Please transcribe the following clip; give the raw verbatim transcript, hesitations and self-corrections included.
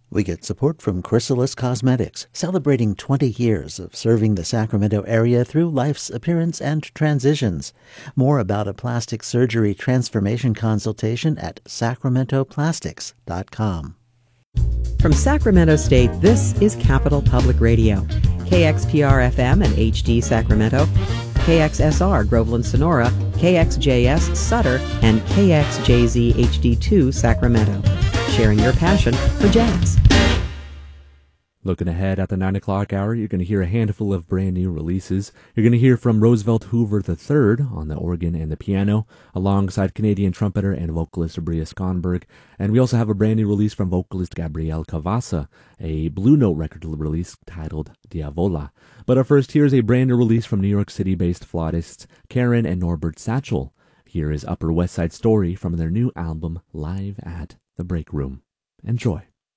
We get support from Chrysalis Cosmetics, celebrating twenty years of serving the Sacramento area through life's appearance and transitions. More about a plastic surgery transformation consultation at sacramento plastics dot com. From Sacramento State, this is Capital Public Radio, K X P R F M and H D Sacramento, K X S R Groveland Sonora, K X J S Sutter, and K X J Z H D two Sacramento. Sharing your passion for jazz. Looking ahead at the nine o'clock hour, you're going to hear a handful of brand new releases. You're going to hear from Roosevelt Hoover the third on the organ and the piano, alongside Canadian trumpeter and vocalist Bria Skonberg. And we also have a brand new release from vocalist Gabrielle Cavassa, a Blue Note record release titled Diavola. But up first, here's a brand new release from New York City-based flautists Karen and Norbert Satchel. Here is Upper West Side Story from their new album Live at the Break Room. Enjoy.